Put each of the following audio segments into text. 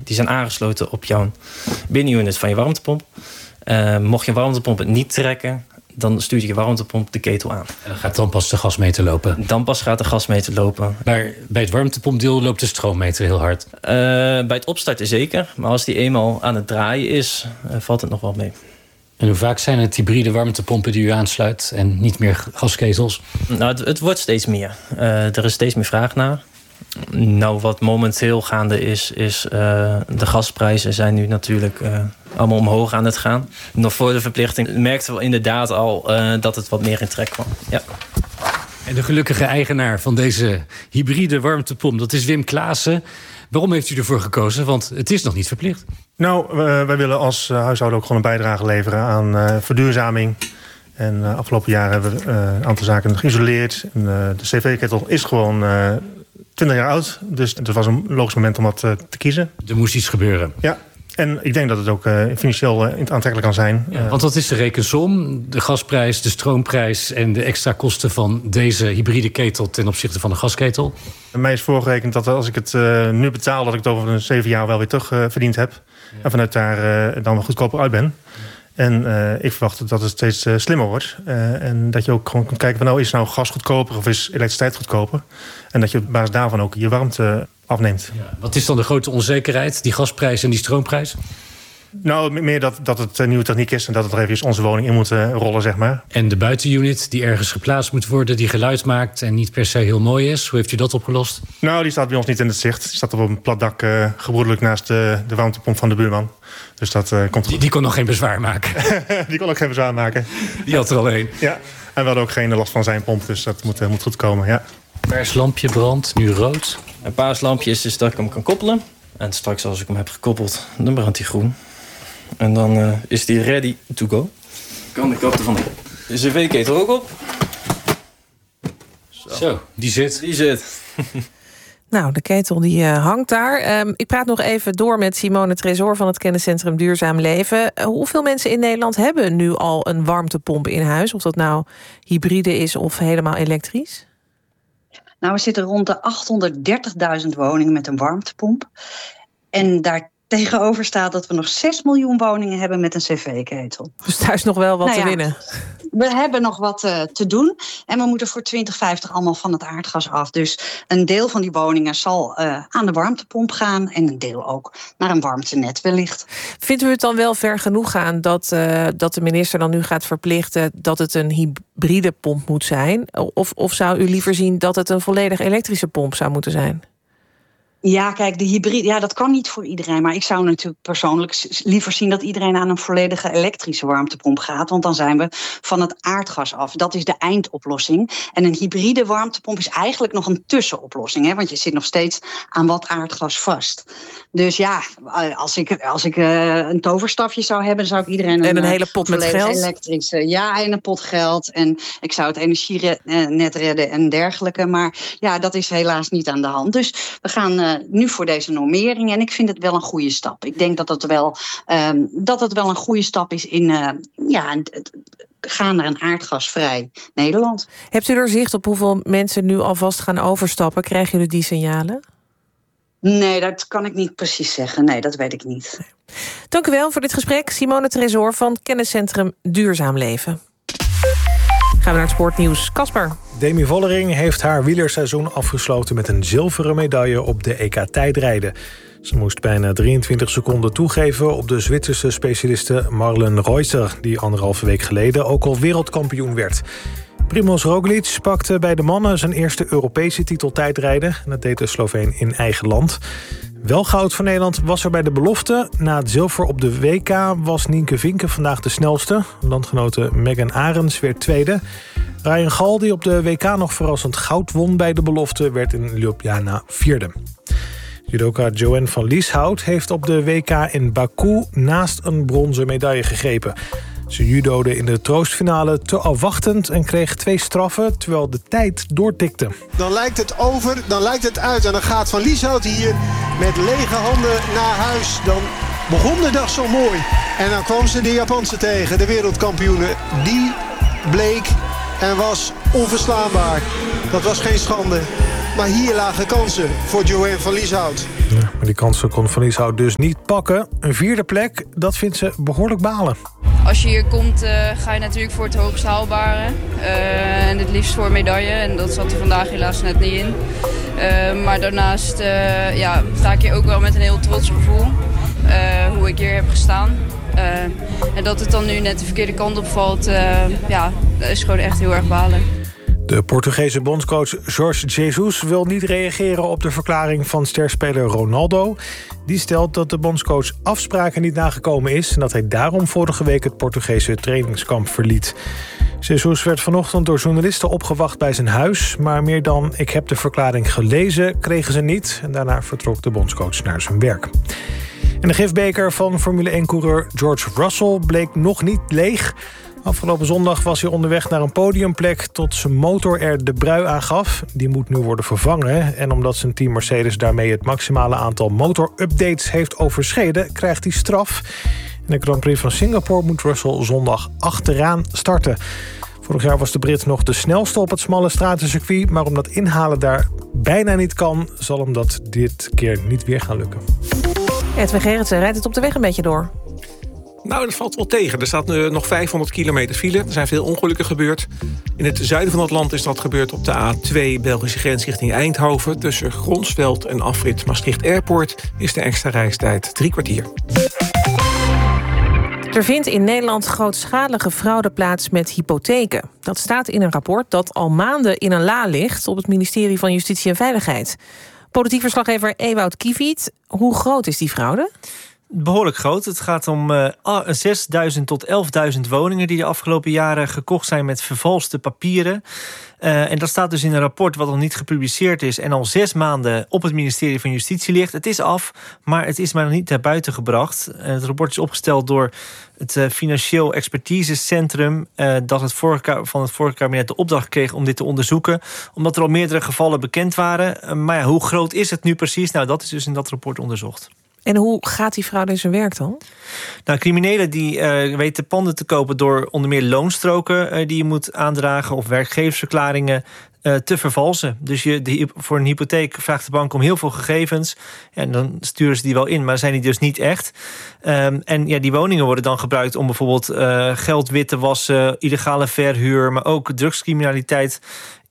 Die zijn aangesloten op jouw binnenunit van je warmtepomp. Mocht je warmtepomp het niet trekken, dan stuurt je warmtepomp de ketel aan. En dan gaat dan pas de gasmeter lopen? Dan pas gaat de gasmeter lopen. Maar bij het warmtepompdeel loopt de stroommeter heel hard? Bij het opstarten zeker. Maar als die eenmaal aan het draaien is, valt het nog wel mee. En hoe vaak zijn het hybride warmtepompen die u aansluit en niet meer gasketels? Nou, het wordt steeds meer. Er is steeds meer vraag naar. Nou, wat momenteel gaande is de gasprijzen zijn nu natuurlijk allemaal omhoog aan het gaan. Nog voor de verplichting merkten we inderdaad al dat het wat meer in trek kwam. Ja. En de gelukkige eigenaar van deze hybride warmtepomp, dat is Wim Klaassen. Waarom heeft u ervoor gekozen? Want het is nog niet verplicht. Nou, wij willen als huishouden ook gewoon een bijdrage leveren aan verduurzaming. En afgelopen jaar hebben we een aantal zaken geïsoleerd. En, de cv-ketel is gewoon 20 jaar oud. Dus het was een logisch moment om dat te kiezen. Er moest iets gebeuren. Ja. En ik denk dat het ook financieel aantrekkelijk kan zijn. Ja, want wat is de rekensom? De gasprijs, de stroomprijs en de extra kosten van deze hybride ketel ten opzichte van de gasketel? Mij is voorgerekend dat als ik het nu betaal, dat ik het over een 7 jaar wel weer terug verdiend heb. Ja. En vanuit daar dan goedkoper uit ben. En ik verwacht dat het steeds slimmer wordt. En dat je ook gewoon kunt kijken van nou, is nou gas goedkoper of is elektriciteit goedkoper? En dat je op basis daarvan ook je warmte afneemt. Ja. Wat is dan de grote onzekerheid? Die gasprijs en die stroomprijs? Nou, meer dat het nieuwe techniek is en dat het er even onze woning in moet rollen, zeg maar. En de buitenunit die ergens geplaatst moet worden, die geluid maakt en niet per se heel mooi is. Hoe heeft u dat opgelost? Nou, die staat bij ons niet in het zicht. Die staat op een plat dak, gebroedelijk naast de warmtepomp van de buurman. Dus dat komt goed. Die kon nog geen bezwaar maken? Die kon ook geen bezwaar maken. Die had er al een. Ja, en we hadden ook geen last van zijn pomp, dus dat moet goed komen, ja. Paars lampje brandt, nu rood. Een paars lampje is dus dat ik hem kan koppelen. En straks als ik hem heb gekoppeld, dan brandt hij groen. En dan is die ready to go. Kan de kap ervan op. De cv-ketel ook op. Zo, die zit. Die zit. Nou, de ketel die hangt daar. Ik praat nog even door met Simone Tresor van het kenniscentrum Duurzaam Leven. Hoeveel mensen in Nederland hebben nu al een warmtepomp in huis? Of dat nou hybride is of helemaal elektrisch? Nou, we zitten rond de 830.000 woningen met een warmtepomp. En daar tegenover staat dat we nog 6 miljoen woningen hebben met een cv-ketel. Dus daar is nog wel wat te winnen. We hebben nog wat te doen. En we moeten voor 2050 allemaal van het aardgas af. Dus een deel van die woningen zal aan de warmtepomp gaan. En een deel ook naar een warmtenet wellicht. Vindt u het dan wel ver genoeg gaan dat de minister dan nu gaat verplichten dat het een hybride pomp moet zijn? Of zou u liever zien dat het een volledig elektrische pomp zou moeten zijn? Ja, kijk, de hybride, dat kan niet voor iedereen. Maar ik zou natuurlijk persoonlijk liever zien dat iedereen aan een volledige elektrische warmtepomp gaat. Want dan zijn we van het aardgas af. Dat is de eindoplossing. En een hybride warmtepomp is eigenlijk nog een tussenoplossing. Hè? Want je zit nog steeds aan wat aardgas vast. Dus ja, als ik een toverstafje zou hebben, dan zou ik iedereen een hele pot met geld. Elektrische, en een pot geld. En ik zou het energienet redden en dergelijke. Maar ja, dat is helaas niet aan de hand. Dus we gaan nu voor deze normering. En ik vind het wel een goede stap. Ik denk dat het wel een goede stap is in gaan naar een aardgasvrij Nederland. Hebt u er zicht op hoeveel mensen nu alvast gaan overstappen? Krijgen jullie die signalen? Nee, dat kan ik niet precies zeggen. Nee, dat weet ik niet. Nee. Dank u wel voor dit gesprek. Simone Tresor van kenniscentrum Duurzaam Leven. Gaan we naar het sportnieuws. Casper. Demi Vollering heeft haar wielerseizoen afgesloten met een zilveren medaille op de EK-tijdrijden. Ze moest bijna 23 seconden toegeven op de Zwitserse specialiste Marlen Reusser, die 1,5 week geleden ook al wereldkampioen werd. Primož Roglič pakte bij de mannen zijn eerste Europese titel tijdrijden. En dat deed de Sloveen in eigen land. Wel goud voor Nederland was er bij de belofte. Na het zilver op de WK was Nienke Vinken vandaag de snelste. Landgenote Megan Arends werd tweede. Ryan Gal, die op de WK nog verrassend goud won bij de belofte, werd in Ljubljana vierde. Judoka Joanne van Lieshout heeft op de WK in Baku naast een bronzen medaille gegrepen. Ze judode in de troostfinale te afwachtend en kreeg 2 straffen terwijl de tijd doortikte. Dan lijkt het over, dan lijkt het uit en dan gaat Van Lieshout hier met lege handen naar huis. Dan begon de dag zo mooi en dan kwam ze de Japanse tegen, de wereldkampioene. Die bleek en was onverslaanbaar. Dat was geen schande. Maar hier lagen kansen voor Joanne van Lieshout. Ja, maar die kansen kon Van Lieshout dus niet pakken. Een 4e plek, dat vindt ze behoorlijk balen. Als je hier komt, ga je natuurlijk voor het hoogst haalbare. En het liefst voor een medaille. En dat zat er vandaag helaas net niet in. Maar daarnaast sta ik hier ook wel met een heel trots gevoel. Hoe ik hier heb gestaan. En dat het dan nu net de verkeerde kant opvalt, dat is gewoon echt heel erg balen. De Portugese bondscoach Jorge Jesus wil niet reageren op de verklaring van sterspeler Ronaldo. Die stelt dat de bondscoach afspraken niet nagekomen is en dat hij daarom vorige week het Portugese trainingskamp verliet. Jesus werd vanochtend door journalisten opgewacht bij zijn huis, maar meer dan "ik heb de verklaring gelezen" kregen ze niet. En daarna vertrok de bondscoach naar zijn werk. En de gifbeker van Formule 1-coureur George Russell bleek nog niet leeg. Afgelopen zondag was hij onderweg naar een podiumplek tot zijn motor er de brui aan gaf. Die moet nu worden vervangen. En omdat zijn team Mercedes daarmee het maximale aantal motorupdates heeft overschreden, krijgt hij straf. In de Grand Prix van Singapore moet Russell zondag achteraan starten. Vorig jaar was de Brit nog de snelste op het smalle stratencircuit, maar omdat inhalen daar bijna niet kan, zal hem dat dit keer niet weer gaan lukken. Edwin Gerritsen, rijdt het op de weg een beetje door? Nou, dat valt wel tegen. Er staat nog 500 kilometer file. Er zijn veel ongelukken gebeurd. In het zuiden van het land is dat gebeurd op de A2 Belgische grens richting Eindhoven. Tussen Gronsveld en afrit Maastricht Airport is de extra reistijd 3 kwartier. Er vindt in Nederland grootschalige fraude plaats met hypotheken. Dat staat in een rapport dat al maanden in een la ligt op het ministerie van Justitie en Veiligheid. Politiek verslaggever Ewout Kiviet, hoe groot is die fraude? Behoorlijk groot. Het gaat om 6.000 tot 11.000 woningen die de afgelopen jaren gekocht zijn met vervalste papieren. En dat staat dus in een rapport wat nog niet gepubliceerd is en al 6 maanden op het ministerie van Justitie ligt. Het is af, maar het is maar nog niet naar buiten gebracht. Het rapport is opgesteld door het Financieel Expertisecentrum dat van het vorige kabinet de opdracht kreeg om dit te onderzoeken, omdat er al meerdere gevallen bekend waren. Maar ja, hoe groot is het nu precies? Nou, dat is dus in dat rapport onderzocht. En hoe gaat die fraude in zijn werk dan? Nou, criminelen die weten panden te kopen door onder meer loonstroken die je moet aandragen of werkgeversverklaringen te vervalsen. Dus voor een hypotheek vraagt de bank om heel veel gegevens. En dan sturen ze die wel in, maar zijn die dus niet echt. En ja, die woningen worden dan gebruikt om bijvoorbeeld geld wit te wassen, illegale verhuur, maar ook drugscriminaliteit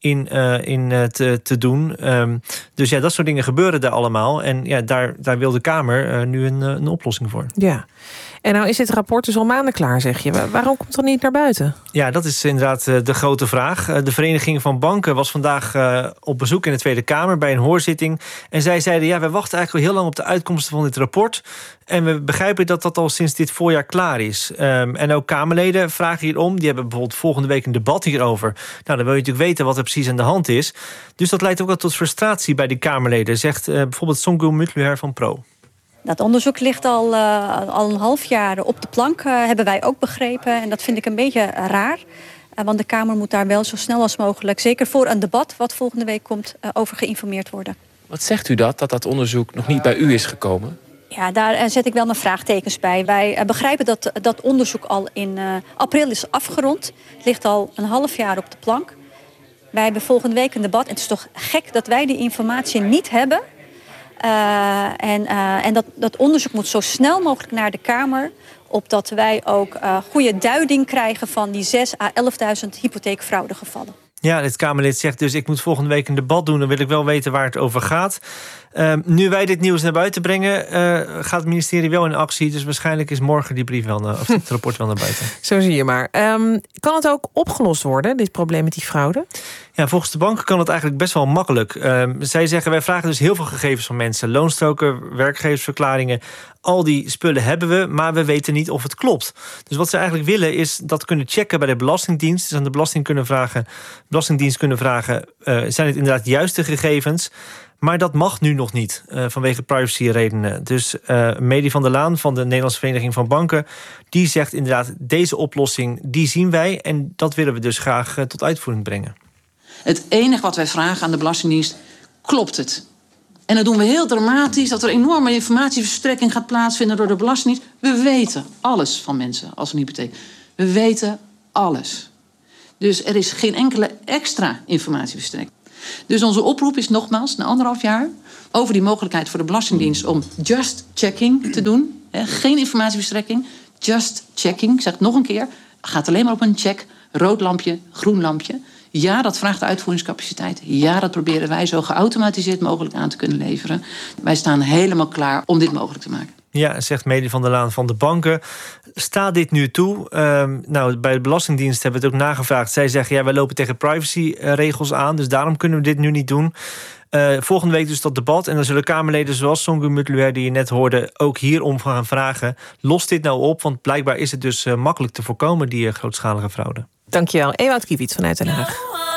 te doen. Dus ja, dat soort dingen gebeuren daar allemaal. En ja, daar wil de Kamer nu een oplossing voor. Ja. En nou is dit rapport dus al maanden klaar, zeg je. Waarom komt het niet naar buiten? Ja, dat is inderdaad de grote vraag. De Vereniging van Banken was vandaag op bezoek in de Tweede Kamer bij een hoorzitting. En zij zeiden, ja, wij wachten eigenlijk al heel lang op de uitkomsten van dit rapport. En we begrijpen dat dat al sinds dit voorjaar klaar is. En ook Kamerleden vragen hierom. Die hebben bijvoorbeeld volgende week een debat hierover. Nou, dan wil je natuurlijk weten wat er precies aan de hand is. Dus dat leidt ook wel tot frustratie bij die Kamerleden, zegt bijvoorbeeld Songul Mutluher van Pro. Dat onderzoek ligt al een half jaar op de plank, hebben wij ook begrepen. En dat vind ik een beetje raar. Want de Kamer moet daar wel zo snel als mogelijk, zeker voor een debat wat volgende week komt, over geïnformeerd worden. Wat zegt u dat onderzoek nog niet bij u is gekomen? Ja, daar zet ik wel mijn vraagtekens bij. Wij begrijpen dat dat onderzoek al in april is afgerond. Het ligt al een half jaar op de plank. Wij hebben volgende week een debat. En het is toch gek dat wij die informatie niet hebben. En dat onderzoek moet zo snel mogelijk naar de Kamer, opdat wij ook goede duiding krijgen van die 6.000 à 11.000 hypotheekfraudegevallen. Ja, dit Kamerlid zegt dus, ik moet volgende week een debat doen, dan wil ik wel weten waar het over gaat. Nu wij dit nieuws naar buiten brengen, gaat het ministerie wel in actie. Dus waarschijnlijk is morgen die brief wel, of het rapport wel naar buiten. Zo zie je maar. Kan het ook opgelost worden, dit probleem met die fraude? Ja, volgens de banken kan het eigenlijk best wel makkelijk. Zij zeggen, wij vragen dus heel veel gegevens van mensen. Loonstroken, werkgeversverklaringen, al die spullen hebben we, maar we weten niet of het klopt. Dus wat ze eigenlijk willen is dat kunnen checken bij de Belastingdienst. Dus aan de Belastingdienst kunnen vragen, zijn het inderdaad juiste gegevens? Maar dat mag nu nog niet, vanwege privacyredenen. Dus Medi van der Laan van de Nederlandse Vereniging van Banken, die zegt inderdaad, deze oplossing, die zien wij en dat willen we dus graag tot uitvoering brengen. Het enige wat wij vragen aan de Belastingdienst, klopt het? En dat doen we heel dramatisch, dat er enorme informatieverstrekking gaat plaatsvinden door de Belastingdienst. We weten alles van mensen als een hypotheek. We weten alles. Dus er is geen enkele extra informatieverstrekking. Dus onze oproep is nogmaals, na 1,5 jaar... over die mogelijkheid voor de Belastingdienst om just checking te doen. Geen informatieverstrekking, just checking. Ik zeg het nog een keer, gaat alleen maar op een check. Rood lampje, groen lampje. Ja, dat vraagt uitvoeringscapaciteit. Ja, dat proberen wij zo geautomatiseerd mogelijk aan te kunnen leveren. Wij staan helemaal klaar om dit mogelijk te maken. Ja, zegt Medi van der Laan van de banken. Staat dit nu toe? Bij de Belastingdienst hebben we het ook nagevraagd. Zij zeggen, ja, wij lopen tegen privacyregels aan, dus daarom kunnen we dit nu niet doen. Volgende week dus dat debat. En dan zullen Kamerleden zoals Songun Mutluer, die je net hoorde, ook hierom gaan vragen. Lost dit nou op? Want blijkbaar is het dus makkelijk te voorkomen, die grootschalige fraude. Dankjewel. Ewout Kiewit vanuit Den Haag.